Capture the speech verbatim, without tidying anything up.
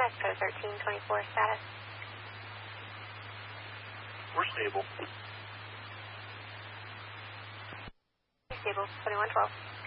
Mexico thirteen twenty-four status. We're stable. Stable, twenty-one twelve.